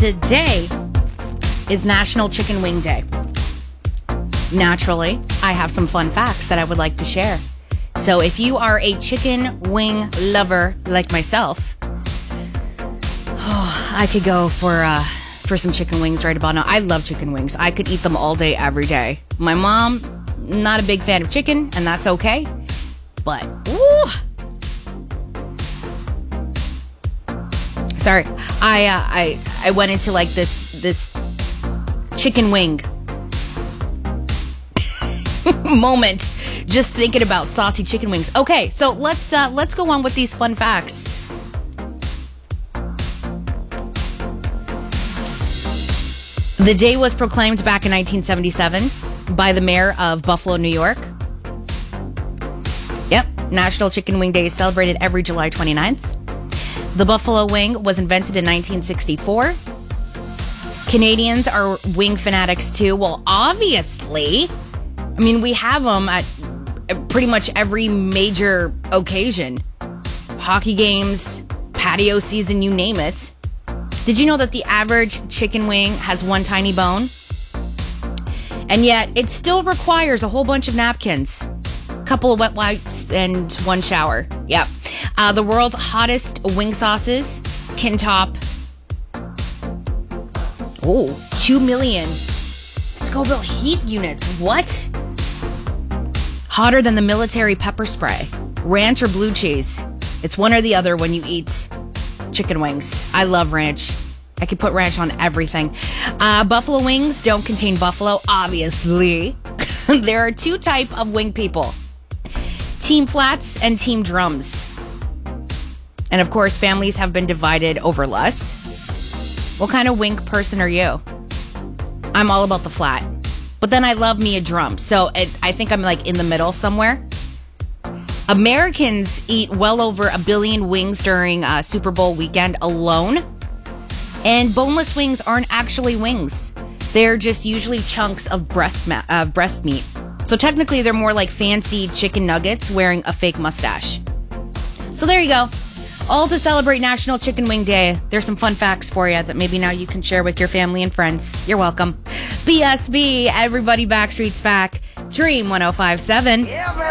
today is National Chicken Wing Day. Naturally, I have some fun facts that I would like to share. So if you are a chicken wing lover like myself, I could go for some chicken wings right about now. I love chicken wings. I could eat them all day, every day. My mom, not a big fan of chicken, and that's okay. But, ooh. Sorry, I went into like this chicken wing moment just thinking about saucy chicken wings. Okay, so let's go on with these fun facts. The day was proclaimed back in 1977 by the mayor of Buffalo, New York. Yep, National Chicken Wing Day is celebrated every July 29th. The buffalo wing was invented in 1964. Canadians are wing fanatics too. Well, obviously, I mean, we have them at pretty much every major occasion. Hockey games, patio season, you name it. Did you know that the average chicken wing has one tiny bone? And yet, it still requires a whole bunch of napkins, a couple of wet wipes, and one shower. Yep. The world's hottest wing sauces can top 2 million Scoville heat units. What? Hotter than the military pepper spray. Ranch or blue cheese. It's one or the other when you eat chicken wings. I love ranch. I could put ranch on everything. Buffalo wings don't contain buffalo, obviously. There are two types of wing people. Team flats and team drums. And of course, families have been divided over less. What kind of wing person are you? I'm all about the flat. But then I love me a drum. So I think I'm like in the middle somewhere. Americans eat well over 1 billion wings during Super Bowl weekend alone. And boneless wings aren't actually wings. They're just usually chunks of breast meat. So technically, they're more like fancy chicken nuggets wearing a fake mustache. So there you go. All to celebrate National Chicken Wing Day. There's some fun facts for you that maybe now you can share with your family and friends. You're welcome. BSB, everybody Backstreet's back. Dream 105.7. Yeah, man.